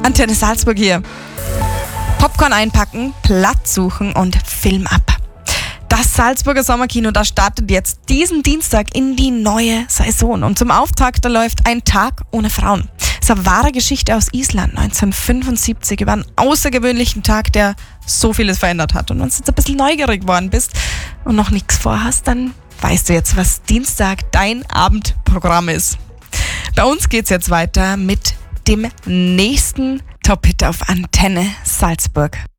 Antenne Salzburg hier. Popcorn einpacken, Platz suchen und Film ab. Das Salzburger Sommerkino, das startet jetzt diesen Dienstag in die neue Saison. Und zum Auftakt, da läuft Ein Tag ohne Frauen. Das ist eine wahre Geschichte aus Island 1975 über einen außergewöhnlichen Tag, der so vieles verändert hat. Und wenn du jetzt ein bisschen neugierig geworden bist und noch nichts vorhast, dann weißt du jetzt, was Dienstag dein Abendprogramm ist. Bei uns geht's jetzt weiter mit dem nächsten Top-Hit auf Antenne Salzburg.